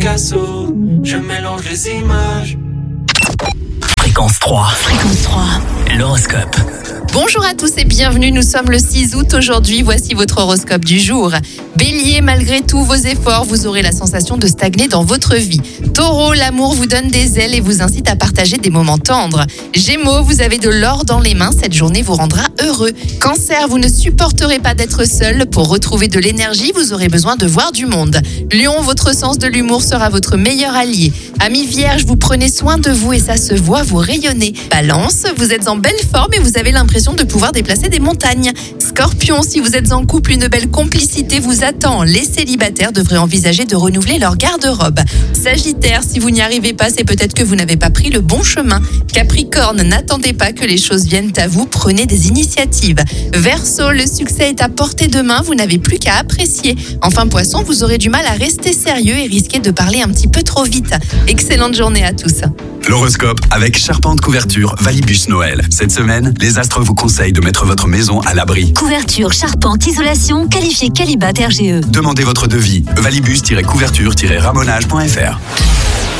Picasso, je mélange les images. Fréquence 3. Fréquence 3. L'horoscope. Bonjour à tous et bienvenue, nous sommes le 6 août aujourd'hui, voici votre horoscope du jour. Bélier, malgré tous vos efforts, vous aurez la sensation de stagner dans votre vie. Taureau, l'amour vous donne des ailes et vous incite à partager des moments tendres. Gémeaux, vous avez de l'or dans les mains, cette journée vous rendra heureux. Cancer, vous ne supporterez pas d'être seul. Pour retrouver de l'énergie, vous aurez besoin de voir du monde. Lion, votre sens de l'humour sera votre meilleur allié. Amis Vierge, vous prenez soin de vous et ça se voit, vous rayonnez. Balance, vous êtes en belle forme et vous avez l'impression de pouvoir déplacer des montagnes. Scorpion, si vous êtes en couple, une belle complicité vous attend. Les célibataires devraient envisager de renouveler leur garde-robe. Sagittaire, si vous n'y arrivez pas, c'est peut-être que vous n'avez pas pris le bon chemin. Capricorne, n'attendez pas que les choses viennent à vous, prenez des initiatives. Verseau, le succès est à portée de main, vous n'avez plus qu'à apprécier. Enfin Poisson, vous aurez du mal à rester sérieux et risquez de parler un petit peu trop vite. Excellente journée à tous. L'horoscope avec Charpente Couverture Valibus Noël. Cette semaine, les astres vous conseillent de mettre votre maison à l'abri. Couverture, charpente, isolation, qualifié Qualibat RGE. Demandez votre devis. Valibus-couverture-ramonage.fr.